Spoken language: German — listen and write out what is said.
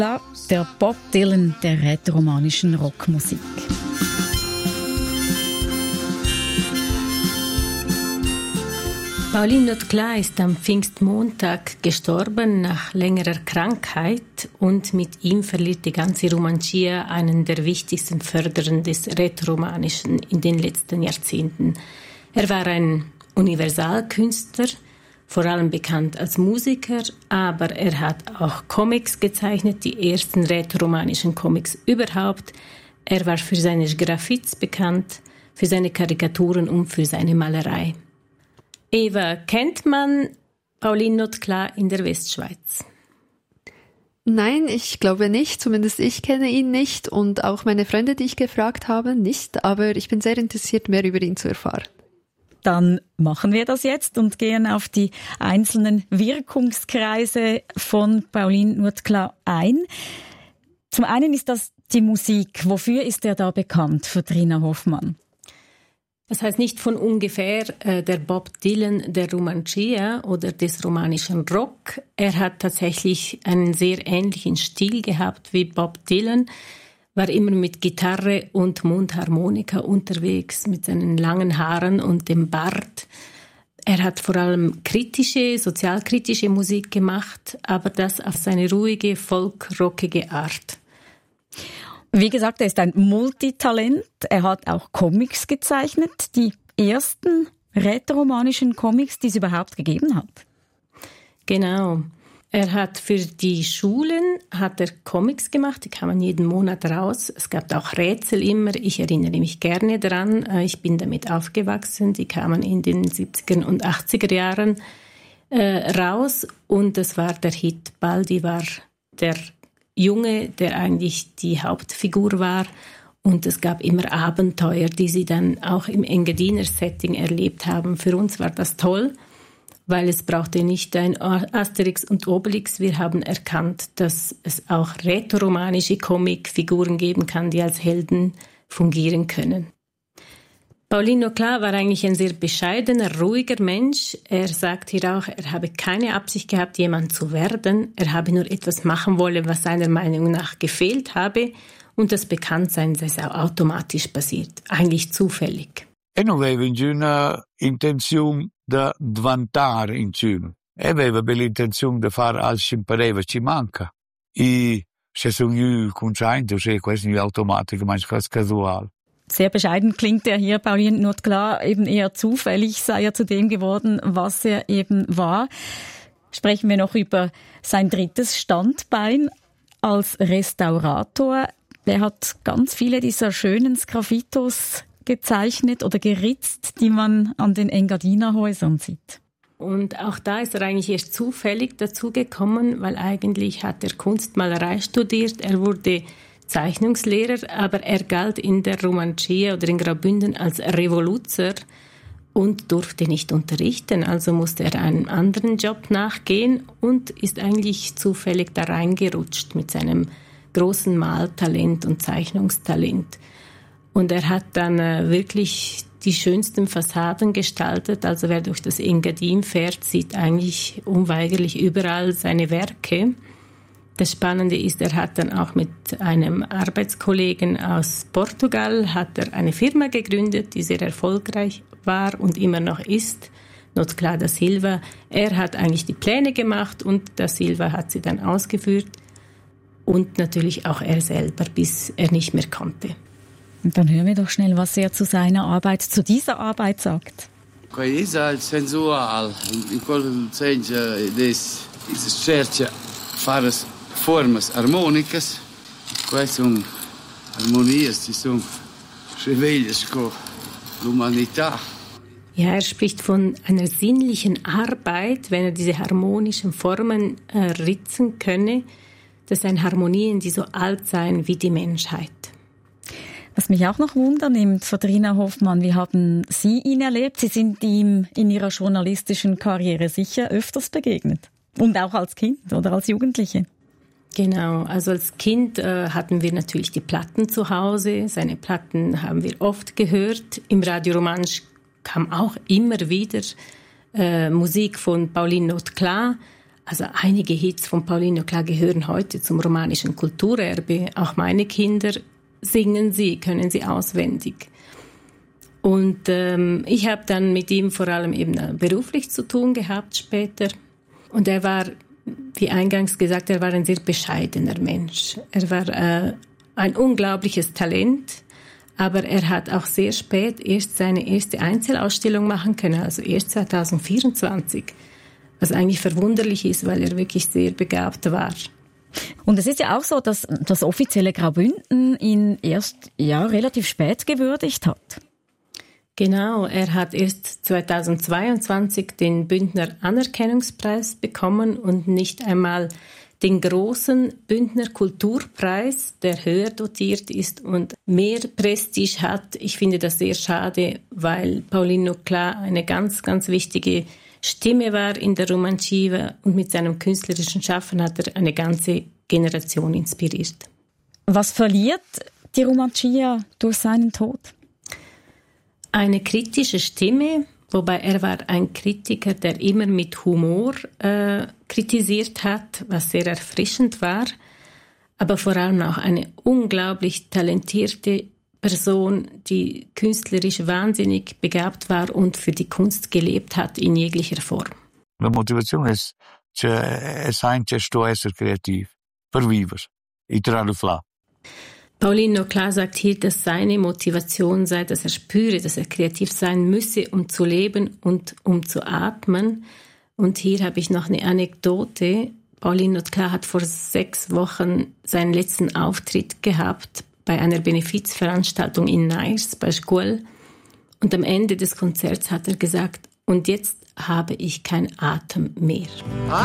Der Bob Dylan der rätoromanischen Rockmusik. Pauline Notecla ist am Pfingstmontag gestorben nach längerer Krankheit und mit ihm verliert die ganze Romancia einen der wichtigsten Förderer des Rätoromanischen in den letzten Jahrzehnten. Er war ein Universalkünstler, vor allem bekannt als Musiker, aber er hat auch Comics gezeichnet, die ersten rätoromanischen Comics überhaupt. Er war für seine Graffitis bekannt, für seine Karikaturen und für seine Malerei. Eva, kennt man Pauline Notecla in der Westschweiz? Nein, ich glaube nicht. Zumindest ich kenne ihn nicht und auch meine Freunde, die ich gefragt habe, nicht. Aber ich bin sehr interessiert, mehr über ihn zu erfahren. Dann machen wir das jetzt und gehen auf die einzelnen Wirkungskreise von Pauline Notecla ein. Zum einen ist das die Musik. Wofür ist er da bekannt, Vertrina Hoffmann? Das heißt nicht von ungefähr der Bob Dylan der Romancia oder des romanischen Rock. Er hat tatsächlich einen sehr ähnlichen Stil gehabt wie Bob Dylan, war immer mit Gitarre und Mundharmonika unterwegs, mit seinen langen Haaren und dem Bart. Er hat vor allem sozialkritische Musik gemacht, aber das auf seine ruhige, folkrockige Art. Wie gesagt, er ist ein Multitalent. Er hat auch Comics gezeichnet, die ersten rätoromanischen Comics, die es überhaupt gegeben hat. Genau. Er hat für die Schulen Comics gemacht, die kamen jeden Monat raus. Es gab auch Rätsel immer, ich erinnere mich gerne daran. Ich bin damit aufgewachsen, die kamen in den 70er und 80er Jahren raus und das war der Hit. Baldi war der Junge, der eigentlich die Hauptfigur war und es gab immer Abenteuer, die sie dann auch im Engadiner-Setting erlebt haben. Für uns war das toll, weil es brauchte nicht ein Asterix und Obelix. Wir haben erkannt, dass es auch rätoromanische Comicfiguren geben kann, die als Helden fungieren können. Pauline Notecla war eigentlich ein sehr bescheidener, ruhiger Mensch. Er sagt hier auch, er habe keine Absicht gehabt, jemand zu werden. Er habe nur etwas machen wollen, was seiner Meinung nach gefehlt habe. Und das Bekanntsein, das ist auch automatisch passiert, eigentlich zufällig. E non aveva nessuna intenzione di diventare insieme. E aveva l'intenzione di fare altro che pareva ci manca. E se sono io consciente, questo è automatisch, ma è casual. Sehr bescheiden klingt er hier, Pauline Notecla, eben eher zufällig sei er zu dem geworden, was er eben war. Sprechen wir noch über sein drittes Standbein als Restaurator. Er hat ganz viele dieser schönen Sgraffitos gezeichnet oder geritzt, die man an den Engadiner-Häusern sieht. Und auch da ist er eigentlich erst zufällig dazugekommen, weil eigentlich hat er Kunstmalerei studiert. Er wurde Zeichnungslehrer, aber er galt in der Romancia oder in Graubünden als Revoluzer und durfte nicht unterrichten. Also musste er einem anderen Job nachgehen und ist eigentlich zufällig da reingerutscht mit seinem großen Maltalent und Zeichnungstalent. Und er hat dann wirklich die schönsten Fassaden gestaltet. Also wer durch das Engadin fährt, sieht eigentlich unweigerlich überall seine Werke. Das Spannende ist, er hat dann auch mit einem Arbeitskollegen aus Portugal hat er eine Firma gegründet, die sehr erfolgreich war und immer noch ist, Notecla da Silva. Er hat eigentlich die Pläne gemacht und da Silva hat sie dann ausgeführt und natürlich auch er selber, bis er nicht mehr konnte. Und dann hören wir doch schnell, was er zu dieser Arbeit sagt. Coisa sensual, in quel senso es cerca fare formas harmonicas, quais são harmonias, die são revelhas com l'umanità. Ja, er spricht von einer sinnlichen Arbeit, wenn er diese harmonischen Formen ritzen könne. Das seien Harmonien, die so alt seien wie die Menschheit. Was mich auch noch wundernimmt, Vertrina Hoffmann, wie haben Sie ihn erlebt? Sie sind ihm in Ihrer journalistischen Karriere sicher öfters begegnet. Und auch als Kind oder als Jugendliche. Genau, also als Kind hatten wir natürlich die Platten zu Hause. Seine Platten haben wir oft gehört. Im Radio Romansch kam auch immer wieder Musik von Pauline Notecla. Also einige Hits von Paulinho Klar gehören heute zum romanischen Kulturerbe. Auch meine Kinder singen sie, können sie auswendig. Und ich habe dann mit ihm vor allem eben beruflich zu tun gehabt später. Und er war, wie eingangs gesagt, er war ein sehr bescheidener Mensch. Er war ein unglaubliches Talent, aber er hat auch sehr spät erst seine erste Einzelausstellung machen können, also erst 2024. Was eigentlich verwunderlich ist, weil er wirklich sehr begabt war. Und es ist ja auch so, dass das offizielle Graubünden ihn erst relativ spät gewürdigt hat. Genau, er hat erst 2022 den Bündner Anerkennungspreis bekommen und nicht einmal den großen Bündner Kulturpreis, der höher dotiert ist und mehr Prestige hat. Ich finde das sehr schade, weil Paulinho Klar eine ganz, ganz wichtige Stimme war in der Romancia und mit seinem künstlerischen Schaffen hat er eine ganze Generation inspiriert. Was verliert die Romancia durch seinen Tod? Eine kritische Stimme, wobei er war ein Kritiker, der immer mit Humor kritisiert hat, was sehr erfrischend war, aber vor allem auch eine unglaublich talentierte Person, die künstlerisch wahnsinnig begabt war und für die Kunst gelebt hat in jeglicher Form. La motivazione è sempre essere creativ, per vivere, e tirare fla. Paulinho Klar sagt hier, dass seine Motivation sei, dass er spüre, dass er kreativ sein müsse, um zu leben und um zu atmen. Und hier habe ich noch eine Anekdote. Paulinho Klar hat vor 6 Wochen seinen letzten Auftritt gehabt bei einer Benefizveranstaltung in Neirs bei Scuol. Und am Ende des Konzerts hat er gesagt, und jetzt habe ich keinen Atem mehr.